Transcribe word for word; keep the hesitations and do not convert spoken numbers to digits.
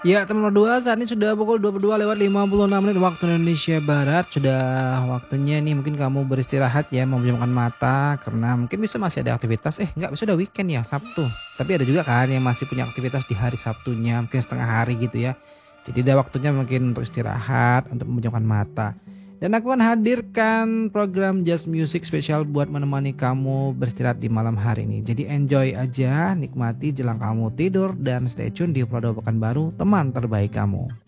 Ya teman berdua, saat ini sudah pukul dua puluh dua lewat lima puluh enam menit waktu Indonesia Barat. Sudah waktunya nih mungkin kamu beristirahat ya, memejamkan mata karena mungkin bisa masih ada aktivitas. Eh nggak, bisa udah weekend ya, Sabtu. Tapi ada juga kan yang masih punya aktivitas di hari Sabtunya, mungkin setengah hari gitu ya. Jadi ada waktunya mungkin untuk istirahat, untuk memejamkan mata. Dan aku akan hadirkan program Just Music spesial buat menemani kamu beristirahat di malam hari ini. Jadi enjoy aja, nikmati jelang kamu tidur dan stay tune di Prado Pekanbaru, teman terbaik kamu.